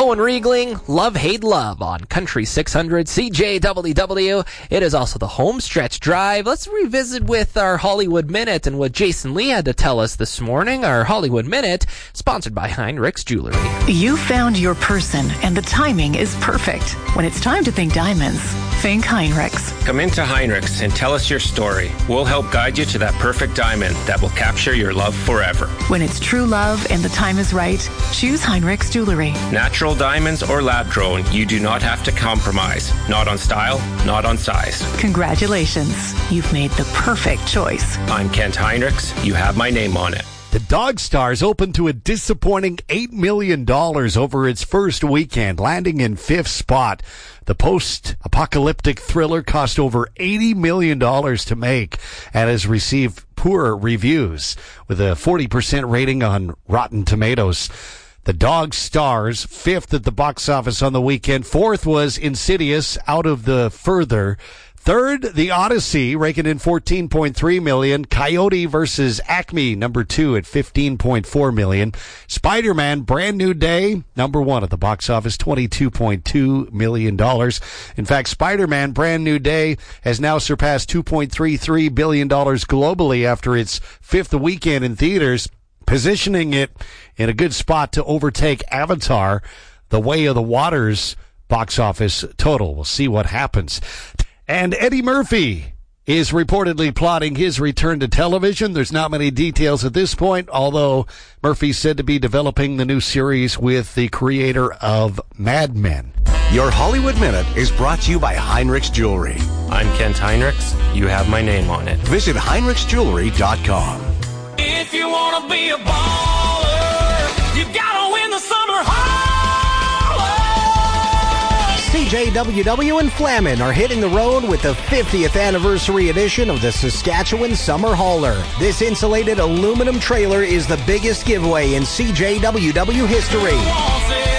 Owen Riegling, Love, Hate, Love on Country 600 CJWW. It is also the home stretch drive. Let's revisit with our Hollywood Minute and what Jason Lee had to tell us this morning. Our Hollywood Minute, sponsored by Heinrichs Jewelry. You found your person, and the timing is perfect. When it's time to think diamonds, think Heinrichs. Come into Heinrichs and tell us your story. We'll help guide you to that perfect diamond that will capture your love forever. When it's true love and the time is right, choose Heinrichs Jewelry. Natural diamonds or lab-grown, you do not have to compromise. Not on style, not on size. Congratulations. You've made the perfect choice. I'm Kent Heinrichs. You have my name on it. The Dog Stars opened to a disappointing $8 million over its first weekend, landing in 5th spot. The post-apocalyptic thriller cost over $80 million to make and has received poor reviews with a 40% rating on Rotten Tomatoes. The Dog Stars, 5th at the box office on the weekend. 4th was Insidious, Out of the Further. 3rd, The Odyssey, raking in $14.3 million. Coyote versus Acme, number 2 at $15.4 million. Spider-Man, Brand New Day, number 1 at the box office, $22.2 million. In fact, Spider-Man, Brand New Day has now surpassed $2.33 billion globally after its 5th weekend in theaters, positioning it in a good spot to overtake Avatar, The Way of the Water's box office total. We'll see what happens. And Eddie Murphy is reportedly plotting his return to television. There's not many details at this point, although Murphy's said to be developing the new series with the creator of Mad Men. Your Hollywood Minute is brought to you by Heinrichs Jewelry. I'm Kent Heinrichs. You have my name on it. Visit HeinrichsJewelry.com. If you want to be a baller, you gotta win the summer holler. CJWW and Flamin are hitting the road with the 50th anniversary edition of the Saskatchewan Summer Hauler. This insulated aluminum trailer is the biggest giveaway in CJWW history.